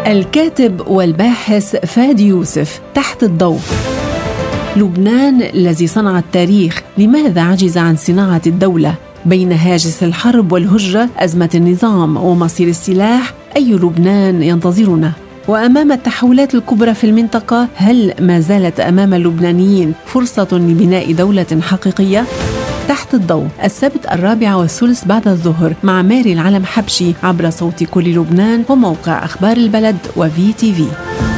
الكاتب والباحث فادي يوسف تحت الضوء. لبنان الذي صنع التاريخ لماذا عجز عن صناعة الدولة؟ بين هاجس الحرب والهجرة، أزمة النظام ومصير السلاح، أي لبنان ينتظرنا؟ وأمام التحولات الكبرى في المنطقة، هل ما زالت أمام اللبنانيين فرصة لبناء دولة حقيقية؟ تحت الضوء السبت 4:30 بعد الظهر مع ماري العلم حبشي عبر صوت كل لبنان وموقع أخبار البلد وVTV.